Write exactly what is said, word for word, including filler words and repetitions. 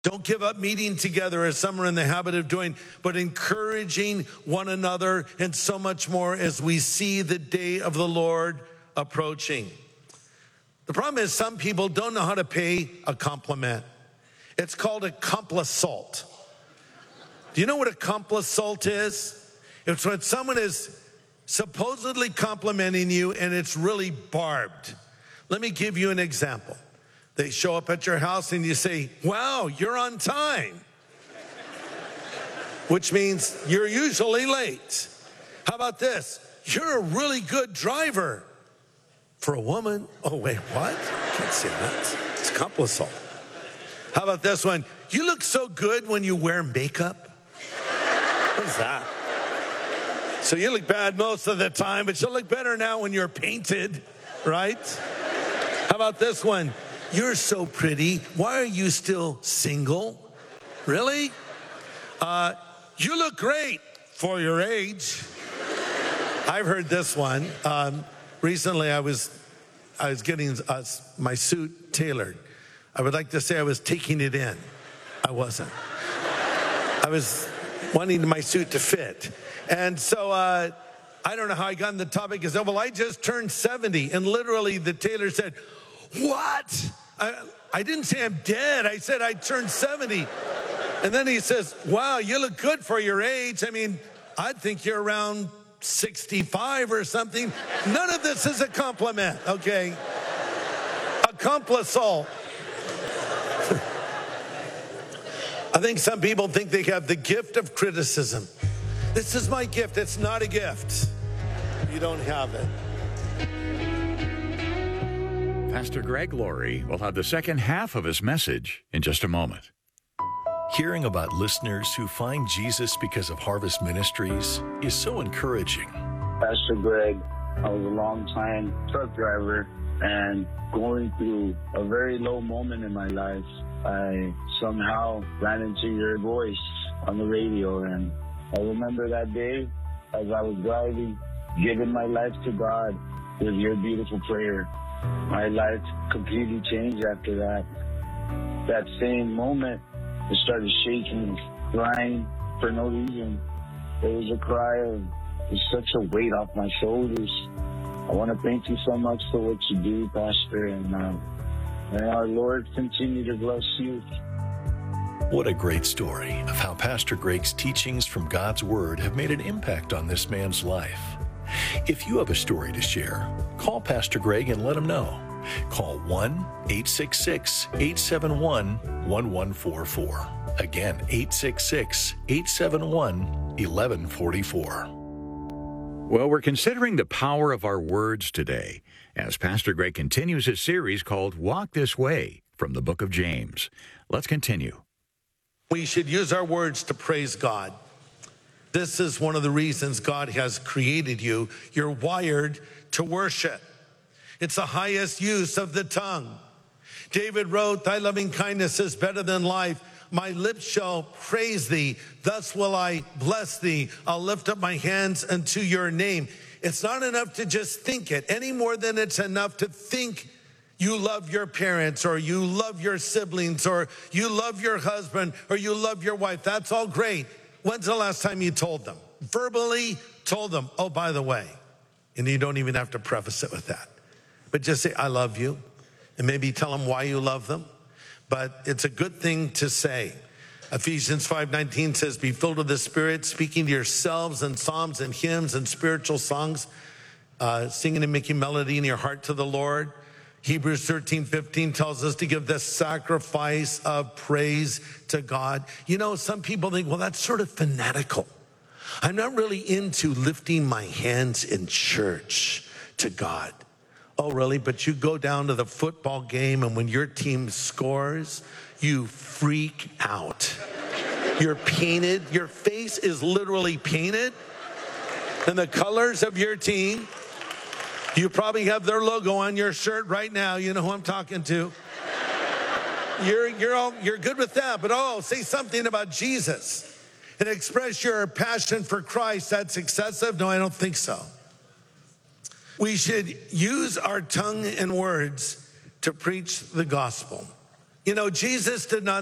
Don't give up meeting together as some are in the habit of doing, but encouraging one another, and so much more as we see the day of the Lord approaching. The problem is some people don't know how to pay a compliment. It's called a complisalt. Do you know what a complisalt is? It's when someone is supposedly complimenting you and it's really barbed. Let me give you an example. They show up at your house and you say, wow, you're on time. Which means you're usually late. How about this? You're a really good driver. For a woman, oh wait, what? Can't say that. It's complisalt. How about this one? You look so good when you wear makeup. What is that? So you look bad most of the time, but you'll look better now when you're painted, right? How about this one? You're so pretty. Why are you still single? Really? Uh, you look great for your age. I've heard this one. Um, recently, I was I was getting uh, my suit tailored. I would like to say I was taking it in. I wasn't. I was wanting my suit to fit. And so uh, I don't know how I got on the topic. I said, well, I just turned seventy. And literally the tailor said, what? I, I didn't say I'm dead. I said I turned seventy. And then he says, wow, you look good for your age. I mean, I think you're around sixty-five or something. None of this is a compliment, okay? A complisalt. I think some people think they have the gift of criticism. This is my gift. It's not a gift. You don't have it. Pastor Greg Laurie will have the second half of his message in just a moment. Hearing about listeners who find Jesus because of Harvest Ministries is so encouraging. Pastor Greg, I was a long-time truck driver, and going through a very low moment in my life, I somehow ran into your voice on the radio, and I remember that day as I was driving, giving my life to God with your beautiful prayer. My life completely changed after that. That same moment, I started shaking, crying for no reason. There was a cry of there's such a weight off my shoulders. I want to thank you so much for what you do, Pastor, and uh, may our Lord continue to bless you. What a great story of how Pastor Greg's teachings from God's Word have made an impact on this man's life. If you have a story to share, call Pastor Greg and let him know. Call one eight six six, eight seven one, one one four four. Again, eight six six, eight seven one, one one four four. Well, we're considering the power of our words today as Pastor Greg continues his series called Walk This Way from the book of James. Let's continue. We should use our words to praise God. This is one of the reasons God has created you. You're wired to worship. It's the highest use of the tongue. David wrote, thy loving kindness is better than life. My lips shall praise thee. Thus will I bless thee. I'll lift up my hands unto your name. It's not enough to just think it any more than it's enough to think you love your parents, or you love your siblings, or you love your husband, or you love your wife. That's all great. When's the last time you told them? Verbally told them, oh, by the way. And you don't even have to preface it with that. But just say, I love you. And maybe tell them why you love them. But it's a good thing to say. Ephesians five nineteen says, be filled with the Spirit, speaking to yourselves in psalms and hymns and spiritual songs, uh, singing and making melody in your heart to the Lord. Hebrews thirteen fifteen tells us to give the sacrifice of praise to God. You know, some people think, well, that's sort of fanatical. I'm not really into lifting my hands in church to God. Oh, really? But you go down to the football game, and when your team scores, you freak out. You're painted. Your face is literally painted in the colors of your team. You probably have their logo on your shirt right now. You know who I'm talking to. You're, you're, all, you're good with that, but oh, say something about Jesus and express your passion for Christ. That's excessive? No, I don't think so. We should use our tongue and words to preach the gospel. You know, Jesus did not